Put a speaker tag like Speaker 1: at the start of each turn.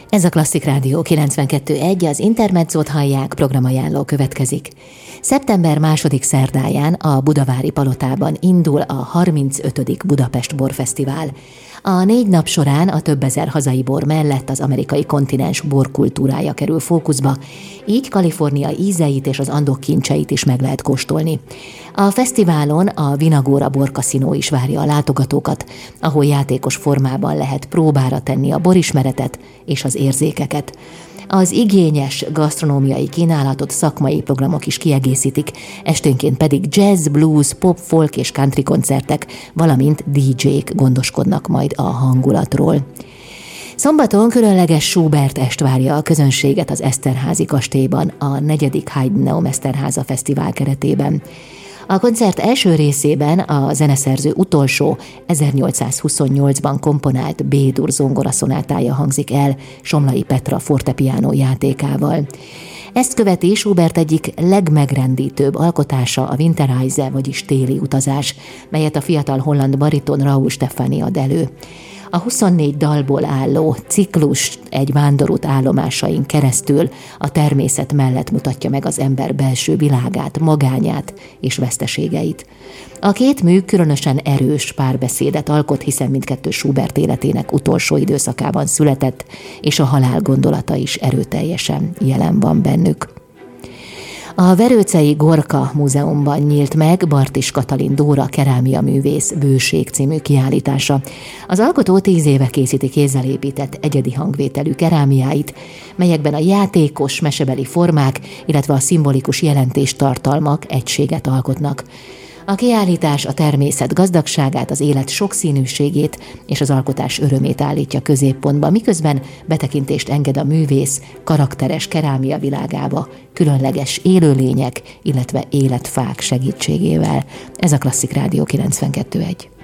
Speaker 1: Ez a Klasszik Rádió 92.1, az Intermedzót hallják, programajánló következik. Szeptember 2. szerdáján a Budavári Palotában indul a 35. Budapest Borfesztivál. A 4 nap során a több ezer hazai bor mellett az amerikai kontinens borkultúrája kerül fókuszba, így Kalifornia ízeit és az Andok kincseit is meg lehet kóstolni. A fesztiválon a Vinagóra borkaszinó is várja a látogatókat, ahol játékos formában lehet próbára tenni a borismeretet és az érzékeket. Az igényes gasztronómiai kínálatot szakmai programok is kiegészítik, esténként pedig jazz, blues, pop, folk és country koncertek, valamint DJ-k gondoskodnak majd a hangulatról. Szombaton különleges Schubert est várja a közönséget az Eszterházy kastélyban a 4. Heidenau Eszterháza Fesztivál keretében. A koncert első részében a zeneszerző utolsó 1828-ban komponált B-dur zongoraszonátája hangzik el Somlai Petra fortepiánó játékával. Ezt követi Schubert egyik legmegrendítőbb alkotása, a Winterreise, vagyis téli utazás, melyet a fiatal holland bariton Raúl Stefani ad elő. A 24 dalból álló ciklus egy vándorút állomásain keresztül a természet mellett mutatja meg az ember belső világát, magányát és veszteségeit. A két mű különösen erős párbeszédet alkot, hiszen mindkettő Schubert életének utolsó időszakában született, és a halál gondolata is erőteljesen jelen van bennük. A Verőcei Gorka Múzeumban nyílt meg Bartis Katalin Dóra kerámiaművész Bőség című kiállítása. Az alkotó 10 éve készíti kézzel épített egyedi hangvételű kerámiáit, melyekben a játékos, mesebeli formák, illetve a szimbolikus jelentéstartalmak egységet alkotnak. A kiállítás a természet gazdagságát, az élet sokszínűségét és az alkotás örömét állítja középpontba, miközben betekintést enged a művész karakteres kerámia világába, különleges élőlények, illetve életfák segítségével. Ez a Klasszik Rádió 92.1.